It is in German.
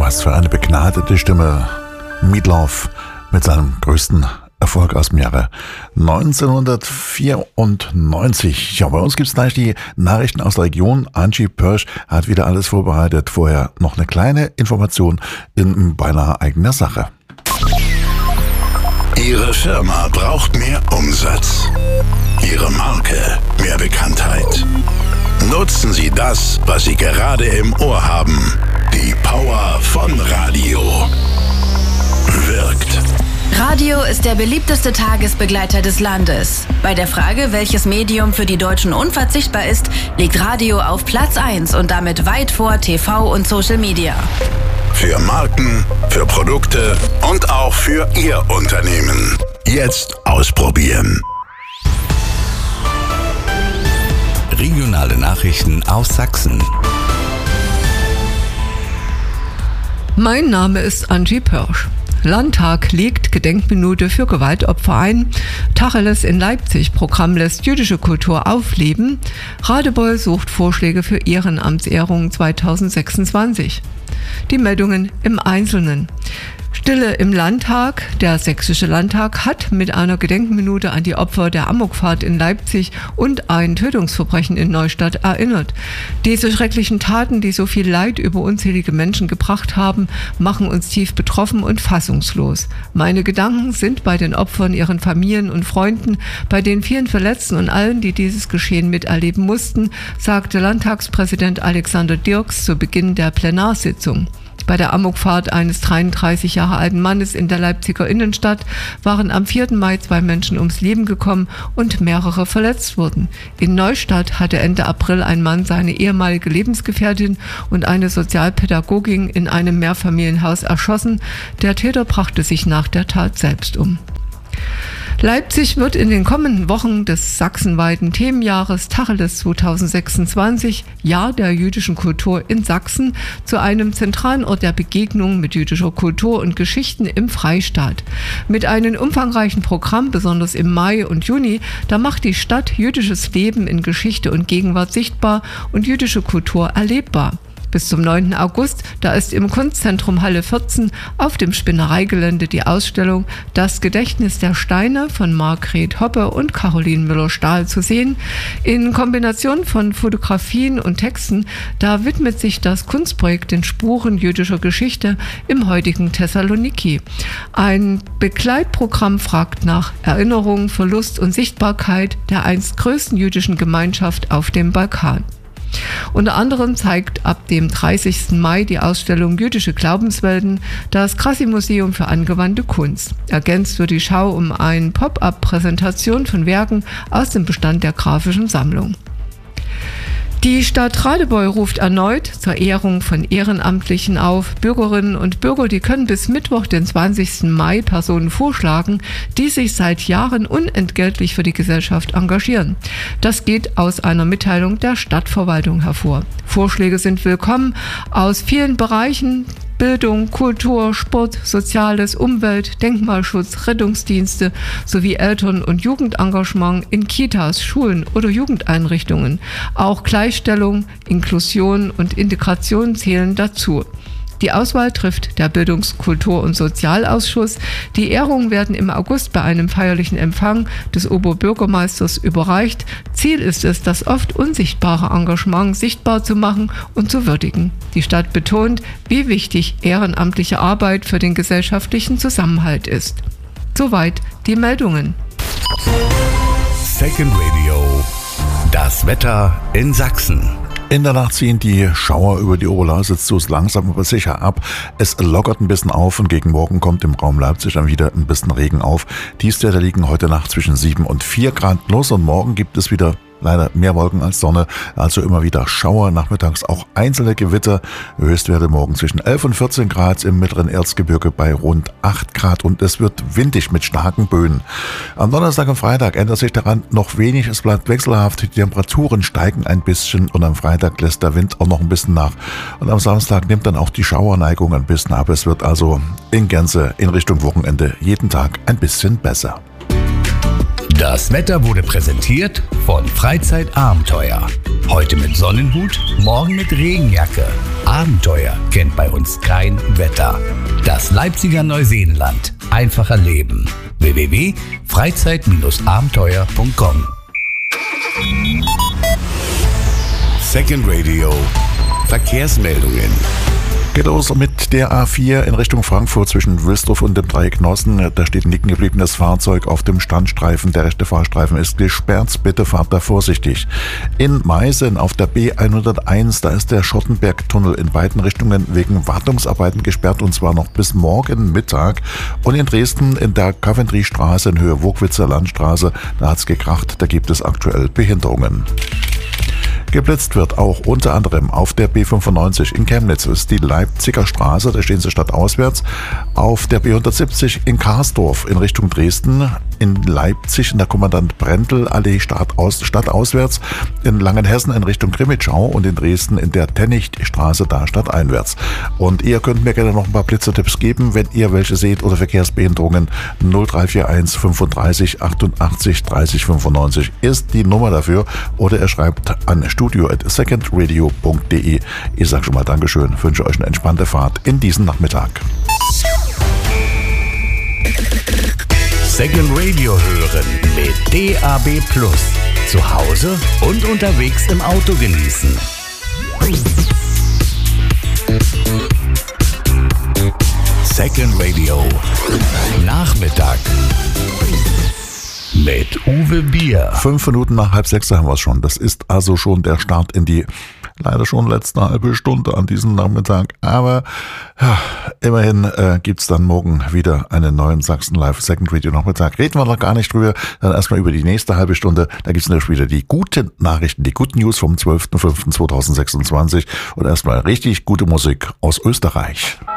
Was für eine begnadete Stimme. Meatloaf mit seinem größten Erfolg aus dem Jahre 1994. Ja, bei uns gibt es gleich die Nachrichten aus der Region. Angie Pörsch hat wieder alles vorbereitet. Vorher noch eine kleine Information in beinahe eigener Sache. Ihre Firma braucht mehr Umsatz. Ihre Marke mehr Bekanntheit. Nutzen Sie das, was Sie gerade im Ohr haben. Die Power von Radio. Wirkt. Radio ist der beliebteste Tagesbegleiter des Landes. Bei der Frage, welches Medium für die Deutschen unverzichtbar ist, liegt Radio auf Platz 1 und damit weit vor TV und Social Media. Für Marken, für Produkte und auch für Ihr Unternehmen. Jetzt ausprobieren. Regionale Nachrichten aus Sachsen. Mein Name ist Angie Pörsch. Landtag legt Gedenkminute für Gewaltopfer ein. Tacheles in Leipzig. Programm lässt jüdische Kultur aufleben. Radebeul sucht Vorschläge für Ehrenamtsehrungen 2026. Die Meldungen im Einzelnen. Stille im Landtag. Der Sächsische Landtag hat mit einer Gedenkminute an die Opfer der Amokfahrt in Leipzig und ein Tötungsverbrechen in Neustadt erinnert. Diese schrecklichen Taten, die so viel Leid über unzählige Menschen gebracht haben, machen uns tief betroffen und fassungslos. Meine Gedanken sind bei den Opfern, ihren Familien und Freunden, bei den vielen Verletzten und allen, die dieses Geschehen miterleben mussten, sagte Landtagspräsident Alexander Dirks zu Beginn der Plenarsitzung. Bei der Amokfahrt eines 33 Jahre alten Mannes in der Leipziger Innenstadt waren am 4. Mai 2 Menschen ums Leben gekommen und mehrere verletzt wurden. In Neustadt hatte Ende April ein Mann seine ehemalige Lebensgefährtin und eine Sozialpädagogin in einem Mehrfamilienhaus erschossen. Der Täter brachte sich nach der Tat selbst um. Leipzig wird in den kommenden Wochen des sachsenweiten Themenjahres Tacheles 2026, Jahr der jüdischen Kultur in Sachsen, zu einem zentralen Ort der Begegnung mit jüdischer Kultur und Geschichten im Freistaat. Mit einem umfangreichen Programm, besonders im Mai und Juni, da macht die Stadt jüdisches Leben in Geschichte und Gegenwart sichtbar und jüdische Kultur erlebbar. Bis zum 9. August, da ist im Kunstzentrum Halle 14 auf dem Spinnereigelände die Ausstellung Das Gedächtnis der Steine von Margret Hoppe und Caroline Müller-Stahl zu sehen. In Kombination von Fotografien und Texten, da widmet sich das Kunstprojekt den Spuren jüdischer Geschichte im heutigen Thessaloniki. Ein Begleitprogramm fragt nach Erinnerung, Verlust und Sichtbarkeit der einst größten jüdischen Gemeinschaft auf dem Balkan. Unter anderem zeigt ab dem 30. Mai die Ausstellung Jüdische Glaubenswelten das Krassi-Museum für angewandte Kunst. Ergänzt wird die Schau um eine Pop-up-Präsentation von Werken aus dem Bestand der Grafischen Sammlung. Die Stadt Radebeul ruft erneut zur Ehrung von Ehrenamtlichen auf. Bürgerinnen und Bürger, die können bis Mittwoch, den 20. Mai, Personen vorschlagen, die sich seit Jahren unentgeltlich für die Gesellschaft engagieren. Das geht aus einer Mitteilung der Stadtverwaltung hervor. Vorschläge sind willkommen aus vielen Bereichen: Bildung, Kultur, Sport, Soziales, Umwelt, Denkmalschutz, Rettungsdienste sowie Eltern- und Jugendengagement in Kitas, Schulen oder Jugendeinrichtungen. Auch Gleichstellung, Inklusion und Integration zählen dazu. Die Auswahl trifft der Bildungs-, Kultur- und Sozialausschuss. Die Ehrungen werden im August bei einem feierlichen Empfang des Oberbürgermeisters überreicht. Ziel ist es, das oft unsichtbare Engagement sichtbar zu machen und zu würdigen. Die Stadt betont, wie wichtig ehrenamtliche Arbeit für den gesellschaftlichen Zusammenhalt ist. Soweit die Meldungen. Second Radio. Das Wetter in Sachsen. In der Nacht ziehen die Schauer über die Oberlausitz so langsam aber sicher ab. Es lockert ein bisschen auf und gegen Morgen kommt im Raum Leipzig dann wieder ein bisschen Regen auf. Tiefstwerte liegen heute Nacht zwischen 7 und 4 Grad plus und morgen gibt es wieder leider mehr Wolken als Sonne, also immer wieder Schauer, nachmittags auch einzelne Gewitter. Höchstwerte morgen zwischen 11 und 14 Grad, im mittleren Erzgebirge bei rund 8 Grad und es wird windig mit starken Böen. Am Donnerstag und Freitag ändert sich daran noch wenig, es bleibt wechselhaft, die Temperaturen steigen ein bisschen und am Freitag lässt der Wind auch noch ein bisschen nach. Und am Samstag nimmt dann auch die Schauerneigung ein bisschen ab. Es wird also in Gänze in Richtung Wochenende jeden Tag ein bisschen besser. Das Wetter wurde präsentiert von Freizeitabenteuer. Heute mit Sonnenhut, morgen mit Regenjacke. Abenteuer kennt bei uns kein Wetter. Das Leipziger Neuseenland. Einfacher Leben. www.freizeit-abenteuer.com. Second Radio. Verkehrsmeldungen. Geht los mit der A4 in Richtung Frankfurt zwischen Wilsdruff und dem Dreieck Nossen. Da steht ein liegen gebliebenes Fahrzeug auf dem Standstreifen. Der rechte Fahrstreifen ist gesperrt. Bitte fahrt da vorsichtig. In Meißen auf der B101, da ist der Schottenbergtunnel in beiden Richtungen wegen Wartungsarbeiten gesperrt und zwar noch bis morgen Mittag. Und in Dresden in der Coventry-Straße in Höhe Wogwitzer Landstraße, da hat's gekracht. Da gibt es aktuell Behinderungen. Geblitzt wird auch unter anderem auf der B95 in Chemnitz, ist die Leipziger Straße, da stehen sie stadtauswärts. Auf der B170 in Karsdorf in Richtung Dresden, in Leipzig in der Kommandant Brendel Allee stadtauswärts, in Langenhessen in Richtung Grimmitschau und in Dresden in der Tennichtstraße da stadteinwärts. Und ihr könnt mir gerne noch ein paar Blitzertipps geben, wenn ihr welche seht oder Verkehrsbehinderungen. 0341 35 88 30 95 ist die Nummer dafür oder ihr schreibt an studio@secondradio.de. Ich sage schon mal Dankeschön, wünsche euch eine entspannte Fahrt in diesen Nachmittag. Second Radio hören mit DAB+. Zu Hause und unterwegs im Auto genießen. Second Radio. Nachmittag. Mit Uwe Bier. 5 Minuten nach 5:30 haben wir es schon. Das ist also schon der Start in die leider schon letzte halbe Stunde an diesem Nachmittag. Aber ja, immerhin gibt's dann morgen wieder einen neuen Sachsen Live Second Radio Nachmittag. Reden wir noch gar nicht drüber. Dann erstmal über die nächste halbe Stunde. Da gibt's natürlich wieder die guten Nachrichten, die Good News vom 12.05.2026 und erstmal richtig gute Musik aus Österreich.